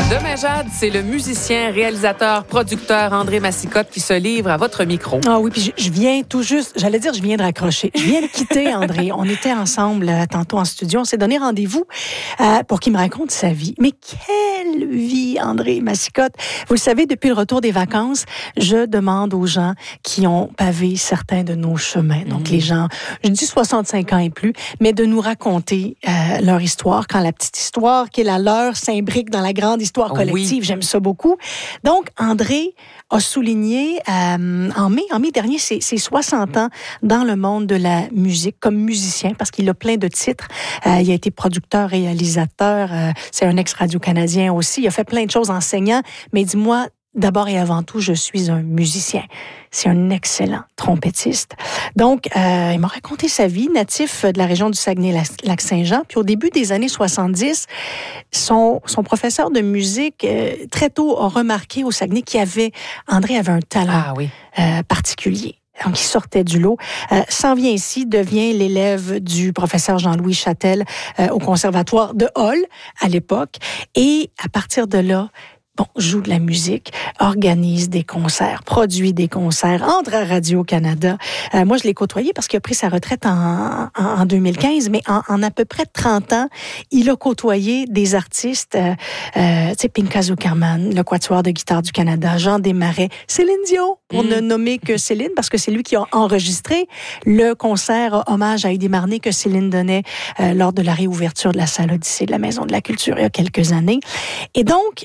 Demain, Jade, c'est le musicien, réalisateur, producteur André Massicotte qui se livre à votre micro. Ah oui, puis je viens tout juste, j'allais dire je viens de raccrocher. Je viens de quitter André. On était ensemble tantôt en studio. On s'est donné rendez-vous pour qu'il me raconte sa vie. Mais quelle vie, André Massicotte! Vous le savez, depuis le retour des vacances, je demande aux gens qui ont pavé certains de nos chemins, donc les gens, je dis 65 ans et plus, mais de nous raconter leur histoire, quand la petite histoire qui est la leur s'imbrique dans la grande histoire collective. Oui. J'aime ça beaucoup. Donc, André a souligné en mai dernier ses 60 ans dans le monde de la musique comme musicien, parce qu'il a plein de titres. Il a été producteur, réalisateur, c'est un ex-radio-canadien aussi. Il a fait plein de choses enseignant, mais dis-moi, d'abord et avant tout, je suis un musicien. C'est un excellent trompettiste. Donc, il m'a raconté sa vie, natif de la région du Saguenay-Lac-Saint-Jean. Puis au début des années 70, son professeur de musique, très tôt, a remarqué au Saguenay André avait un talent particulier. Donc, il sortait du lot. S'en vient ici, devient l'élève du professeur Jean-Louis Châtel au conservatoire de Hull à l'époque. Et à partir de là, joue de la musique, organise des concerts, produit des concerts, entre à Radio-Canada. Moi, je l'ai côtoyé parce qu'il a pris sa retraite en 2015, mais en à peu près 30 ans, il a côtoyé des artistes, tu sais, Pinka Zuckerman, le Quatuor de guitare du Canada, Jean Desmarais, Céline Dion, pour ne nommer que Céline, parce que c'est lui qui a enregistré le concert hommage à Eddie Marnay que Céline donnait lors de la réouverture de la salle Odyssée de la Maison de la Culture il y a quelques années. Et donc,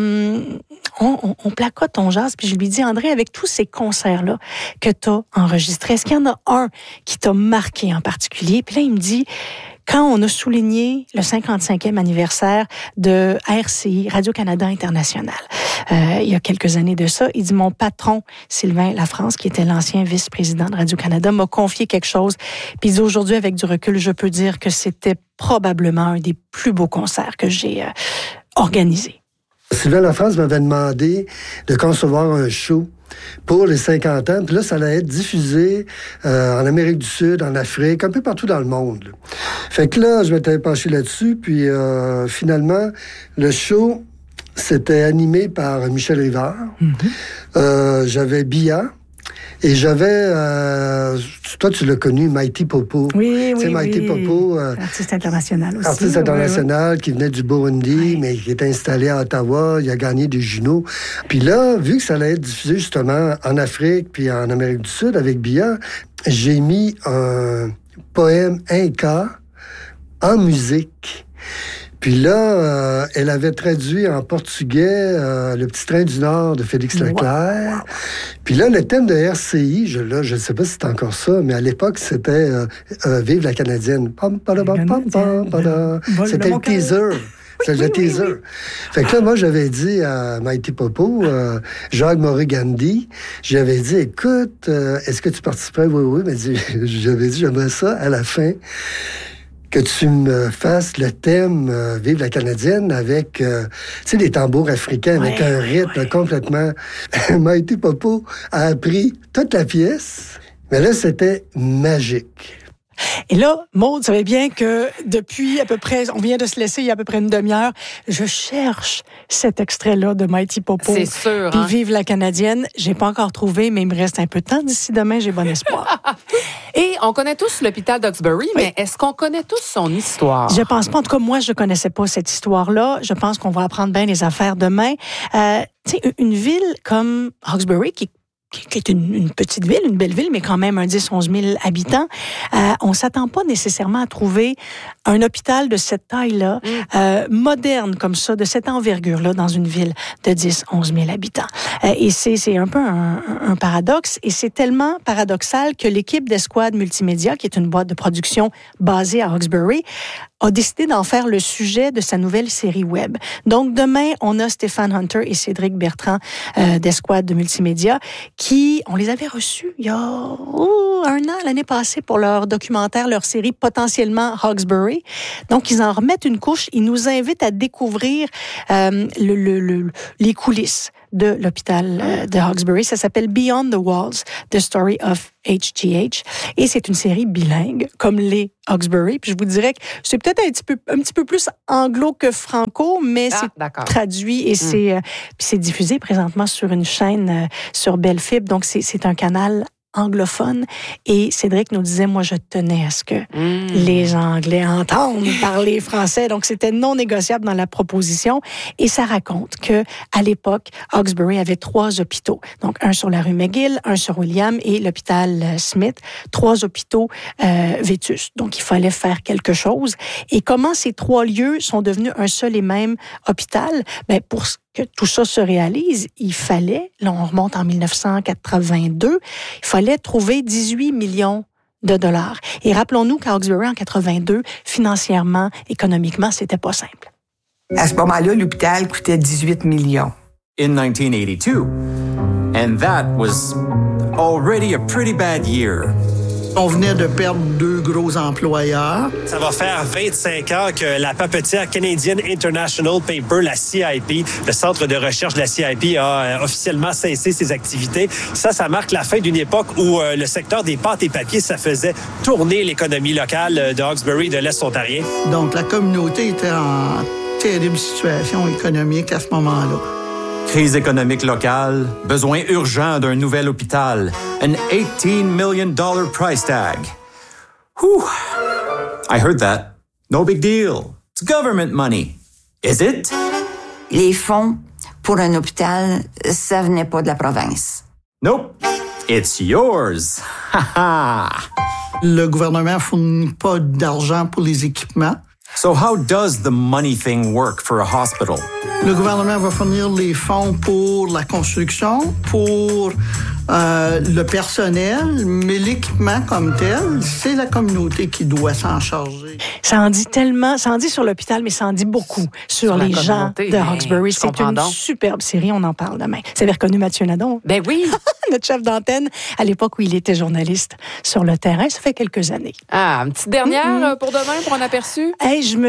on placote, on jase, puis je lui dis, André, avec tous ces concerts-là que tu as enregistrés, est-ce qu'il y en a un qui t'a marqué en particulier? Puis là, il me dit, quand on a souligné le 55e anniversaire de RCI, Radio-Canada International, il y a quelques années de ça, il dit, mon patron, Sylvain Lafrance, qui était l'ancien vice-président de Radio-Canada, m'a confié quelque chose. Puis il dit, aujourd'hui, avec du recul, je peux dire que c'était probablement un des plus beaux concerts que j'ai organisés. Sylvain Lafrance m'avait demandé de concevoir un show pour les 50 ans. Puis là, ça allait être diffusé en Amérique du Sud, en Afrique, un peu partout dans le monde. Là. Fait que là, je m'étais penché là-dessus. Puis finalement, le show, c'était animé par Michel Rivard. J'avais Bia. Et j'avais, toi tu l'as connu, Mighty Popo. Oui. Mighty Popo. Artiste international aussi. Artiste international qui venait du Burundi, mais qui était installé à Ottawa. Il a gagné des Juno. Puis là, vu que ça allait être diffusé justement en Afrique puis en Amérique du Sud avec Bia, j'ai mis un poème inca en musique. Puis là, elle avait traduit en portugais Le Petit Train du Nord de Félix Leclerc. Wow. Puis là, le thème de RCI, je ne sais pas si c'est encore ça, mais à l'époque, c'était Vive la Canadienne. C'était le teaser. C'est le teaser. Oui. Fait que là, moi, j'avais dit à Mighty Popo, Jacques Moré-Gandhi, j'avais dit, écoute, est-ce que tu participerais? Oui. Mais j'avais dit, j'aimerais ça à la fin que tu me fasses le thème Vive la Canadienne avec, tu sais, les tambours africains, avec un rythme complètement... Mighty Popo a appris toute la pièce, mais là, c'était magique. Et là, Maude, savait bien que depuis à peu près, on vient de se laisser il y a à peu près une demi-heure, je cherche cet extrait-là de Mighty Popo. C'est sûr. Puis Vive la Canadienne. J'ai pas encore trouvé, mais il me reste un peu de temps. D'ici demain, j'ai bon espoir. Et on connaît tous l'hôpital d'Hawkesbury, mais est-ce qu'on connaît tous son histoire? Je pense pas. En tout cas, moi, je connaissais pas cette histoire-là. Je pense qu'on va apprendre bien les affaires demain. Tu sais, une ville comme Hawkesbury, qui est une petite ville, une belle ville, mais quand même un 10-11 000 habitants, on s'attend pas nécessairement à trouver un hôpital de cette taille-là, moderne comme ça, de cette envergure-là, dans une ville de 10-11 000 habitants. Et c'est un peu un paradoxe, et c'est tellement paradoxal que l'équipe d'Esquad Multimédia, qui est une boîte de production basée à Hawkesbury, a décidé d'en faire le sujet de sa nouvelle série web. Donc, demain, on a Stéphane Hunter et Cédric Bertrand d'Esquad de Multimédia qui, on les avait reçus il y a un an, l'année passée, pour leur documentaire, leur série potentiellement Hawkesbury. Donc, ils en remettent une couche. Ils nous invitent à découvrir les coulisses de l'hôpital de Hawkesbury. Ça s'appelle Beyond the Walls, The Story of HGH. Et c'est une série bilingue, comme les Hawkesbury. Puis je vous dirais que c'est peut-être un petit peu plus anglo que franco, mais c'est traduit et c'est diffusé présentement sur une chaîne sur Belle Fibre. Donc, c'est un canal anglophone. Et Cédric nous disait, moi, je tenais à ce que les Anglais entendent parler français. Donc, c'était non négociable dans la proposition. Et ça raconte que à l'époque, Hawkesbury avait 3 hôpitaux. Donc, un sur la rue McGill, un sur William et l'hôpital Smith. 3 hôpitaux vétustes. Donc, il fallait faire quelque chose. Et comment ces 3 lieux sont devenus un seul et même hôpital? Ben, pour que tout ça se réalise, il fallait, là on remonte en 1982, il fallait trouver 18 millions de dollars. Et rappelons-nous qu'à Hawkesbury, en 82, financièrement, économiquement, c'était pas simple. À ce moment-là, l'hôpital coûtait 18 millions. In 1982. And that was already a pretty bad year. On venait de perdre 2 gros employeurs. Ça va faire 25 ans que la papetière Canadian International Paper, la CIP, le centre de recherche de la CIP, a officiellement cessé ses activités. Ça marque la fin d'une époque où le secteur des pâtes et papiers, ça faisait tourner l'économie locale de Hawkesbury, de l'Est ontarien. Donc, la communauté était en terrible situation économique à ce moment-là. Crise économique locale, besoin urgent d'un nouvel hôpital, an $18 million price tag. Whew. I heard that. No big deal. It's government money. Is it? Les fonds pour un hôpital, ça venait pas de la province. Nope. It's yours. Ha ha. Le gouvernement fournit pas d'argent pour les équipements. So how does the money thing work for a hospital? Le gouvernement va fournir les fonds pour la construction, pour le personnel, mais l'équipement comme tel, c'est la communauté qui doit s'en charger. Ça en dit tellement, ça en dit sur l'hôpital, mais ça en dit beaucoup sur les gens de Hawkesbury. C'est une superbe série, on en parle demain. Vous avez reconnu Mathieu Nadon? Ben oui! Notre chef d'antenne, à l'époque où il était journaliste sur le terrain, ça fait quelques années. Ah, une petite dernière pour demain, pour un aperçu? Hey, je me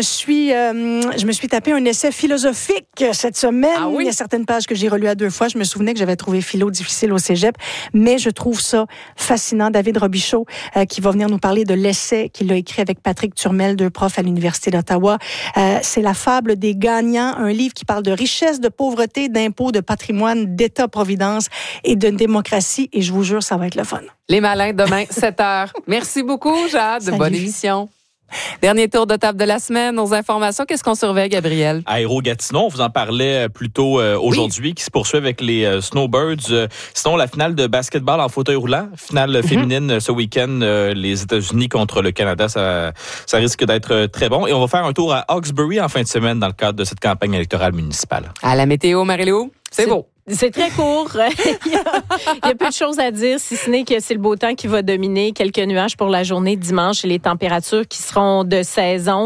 suis tapé un essai philosophique cette semaine. Ah oui? Il y a certaines pages que j'ai relues à 2 fois. Je me souvenais que j'avais trouvé philo difficile au cégep, mais je trouve ça fascinant. David Robichaud, qui va venir nous parler de l'essai qu'il a écrit avec Patrick Turmel, 2 profs à l'Université d'Ottawa. C'est La fable des gagnants, un livre qui parle de richesse, de pauvreté, d'impôts, de patrimoine, d'État-providence et de démocratie. Et je vous jure, ça va être le fun. Les Malins, demain, 7h. Merci beaucoup, Jade. Salut. Bonne émission. Dernier tour de table de la semaine. Nos informations, qu'est-ce qu'on surveille, Gabriel? Aéro-Gatineau, on vous en parlait plus tôt aujourd'hui, qui se poursuit avec les Snowbirds. Sinon, la finale de basketball en fauteuil roulant, finale féminine ce week-end, les États-Unis contre le Canada, ça risque d'être très bon. Et on va faire un tour à Hawkesbury en fin de semaine dans le cadre de cette campagne électorale municipale. À la météo, Marie-Lou, c'est beau. C'est très court. Il y a peu de choses à dire, si ce n'est que c'est le beau temps qui va dominer. Quelques nuages pour la journée de dimanche et les températures qui seront de saison,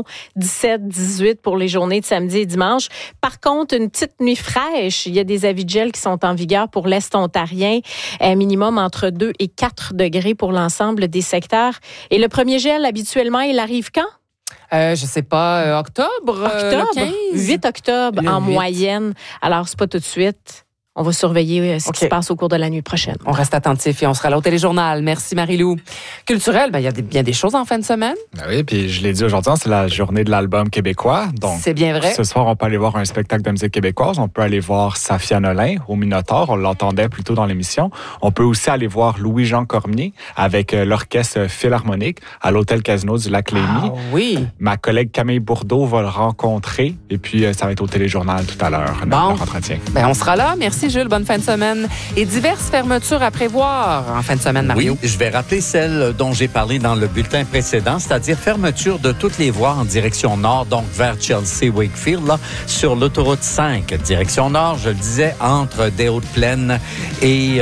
17-18 pour les journées de samedi et dimanche. Par contre, une petite nuit fraîche. Il y a des avis de gel qui sont en vigueur pour l'Est ontarien. Minimum entre 2 et 4 degrés pour l'ensemble des secteurs. Et le premier gel, habituellement, il arrive quand? Je sais pas, octobre? Le 15? 8 octobre en moyenne. Alors, c'est pas tout de suite. On va surveiller ce qui se passe au cours de la nuit prochaine. On reste attentif et on sera là au téléjournal. Merci, Marie-Lou. Culturel, il y a bien des choses en fin de semaine. Oui, puis je l'ai dit aujourd'hui, c'est la journée de l'album québécois. Donc, c'est bien vrai. Ce soir, on peut aller voir un spectacle de musique québécoise. On peut aller voir Safia Nolin au Minotaure. On l'entendait plus tôt dans l'émission. On peut aussi aller voir Louis-Jean Cormier avec l'orchestre philharmonique à l'Hôtel Casino du Lac-Lémy. Ah, oui. Ma collègue Camille Bourdeau va le rencontrer. Et puis, ça va être au téléjournal tout à l'heure, notre entretien. On sera là. Merci, Jules. Bonne fin de semaine. Et diverses fermetures à prévoir en fin de semaine, Mario. Oui, je vais rappeler celle dont j'ai parlé dans le bulletin précédent, c'est-à-dire fermeture de toutes les voies en direction nord, donc vers Chelsea-Wakefield, là, sur l'autoroute 5. Direction nord, je le disais, entre des Hautes-Plaines et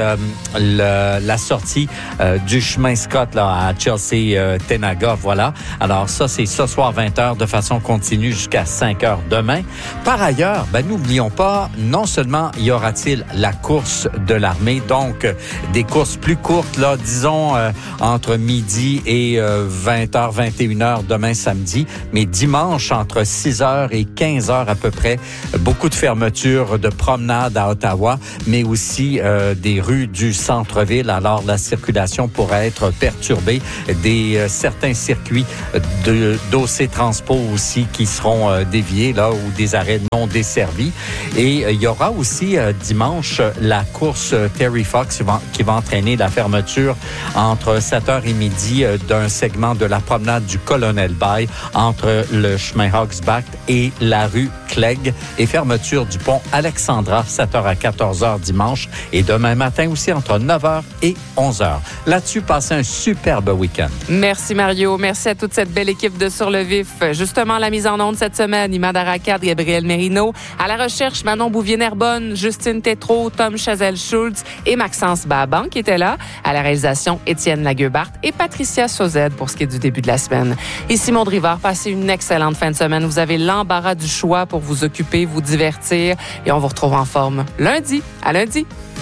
la sortie du chemin Scott là, à Chelsea-Tenaga. Voilà. Alors ça, c'est ce soir 20h de façon continue jusqu'à 5h demain. Par ailleurs, n'oublions pas, non seulement y aura-t-il ville, la course de l'armée. Donc, des courses plus courtes, là, disons, entre midi et 20h, 21h demain samedi, mais dimanche, entre 6h et 15h à peu près, beaucoup de fermetures de promenades à Ottawa, mais aussi des rues du centre-ville. Alors, la circulation pourrait être perturbée. Certains circuits d'OC Transpo aussi qui seront déviés, là, ou des arrêts non desservis. Et il y aura aussi dimanche la course Terry Fox qui va entraîner la fermeture entre 7h et midi d'un segment de la promenade du Colonel Bay entre le chemin Hogsback et la rue Clegg, et fermeture du pont Alexandra 7h à 14h dimanche, et demain matin aussi entre 9h et 11h. Là-dessus, passez un superbe week-end. Merci Mario, merci à toute cette belle équipe de Sur le Vif. Justement, la mise en onde cette semaine, Imad Arakat, Gabriel Merino. À la recherche, Manon Bouvier-Nerbonne, Justine Tétrault, Tom Chazelle-Schultz et Maxence Baban qui étaient là. À la réalisation, Étienne Lagueubart et Patricia Sauzet pour ce qui est du début de la semaine. Et Simon Drivard, passez une excellente fin de semaine. Vous avez l'embarras du choix pour vous occuper, vous divertir, et on vous retrouve en forme lundi. À lundi!